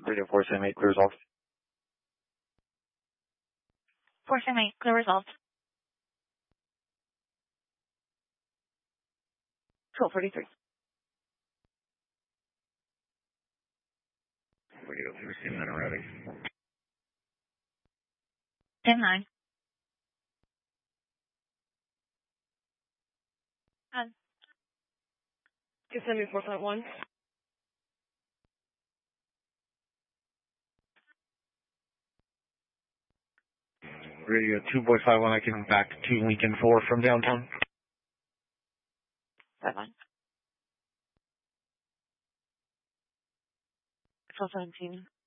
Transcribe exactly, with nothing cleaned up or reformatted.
Radio four seven eight, clear results. four seven eight, clear results. twelve thirty-three. Radio four seven nine ready. ten nine. Um, Yosemite four point one. Radio two point five one, I can back to Lincoln four from downtown. five one. twelve seventeen.